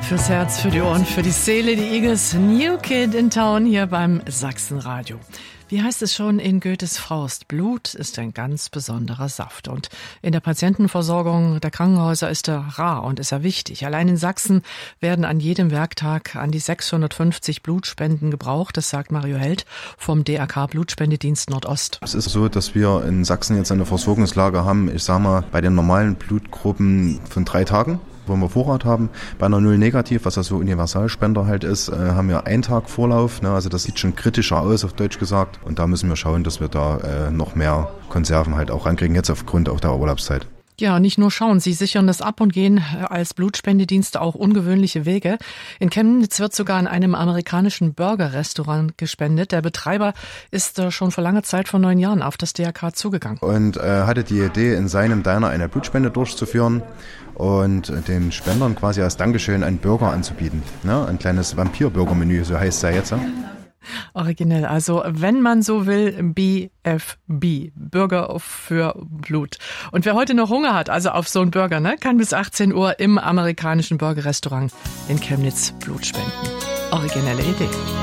Fürs Herz, für die Ohren, für die Seele, die Eagles New Kid in Town hier beim Sachsenradio. Wie heißt es schon in Goethes Faust? Blut ist ein ganz besonderer Saft. Und in der Patientenversorgung der Krankenhäuser ist er rar und ist er wichtig. Allein in Sachsen werden an jedem Werktag an die 650 Blutspenden gebraucht. Das sagt Mario Held vom DRK Blutspendedienst Nordost. Es ist so, dass wir in Sachsen jetzt eine Versorgungslage haben, ich sag mal, bei den normalen Blutgruppen von 3 Tagen. Wo wir Vorrat haben. Bei einer Null negativ, was ja so Universalspender halt ist, haben wir 1 Tag Vorlauf. Ne? Also das sieht schon kritischer aus, auf Deutsch gesagt. Und da müssen wir schauen, dass wir da noch mehr Konserven halt auch rankriegen, jetzt aufgrund auch der Urlaubszeit. Ja, nicht nur schauen, sie sichern das ab und gehen als Blutspendedienste auch ungewöhnliche Wege. In Chemnitz wird sogar in einem amerikanischen Burger-Restaurant gespendet. Der Betreiber ist schon vor langer Zeit, vor 9 Jahren, auf das DRK zugegangen. Und hatte die Idee, in seinem Diner eine Blutspende durchzuführen und den Spendern quasi als Dankeschön einen Burger anzubieten. Ne? Ein kleines Vampir-Burger-Menü, so heißt es ja jetzt. Originell, also wenn man so will, BFB, Burger für Blut. Und wer heute noch Hunger hat, also auf so einen Burger, ne, kann bis 18 Uhr im amerikanischen Burger-Restaurant in Chemnitz Blut spenden. Originelle Idee.